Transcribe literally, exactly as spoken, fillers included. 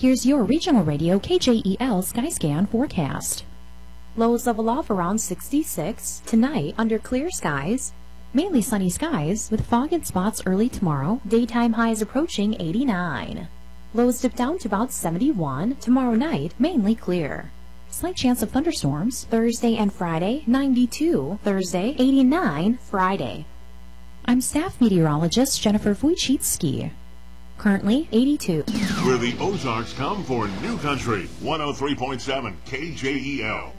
Here's your regional radio K J E L Skyscan forecast. Lows level off around sixty-six. Tonight, under clear skies. Mainly sunny skies with fog in spots early tomorrow. Daytime highs approaching eighty-nine. Lows dip down to about seventy-one. Tomorrow night, mainly clear. Slight chance of thunderstorms Thursday and Friday, ninety-two. Thursday, eighty-nine. Friday. I'm staff meteorologist Jennifer Wojcicki. Currently eighty-two. Where the Ozarks come for New Country, one oh three point seven K J E L.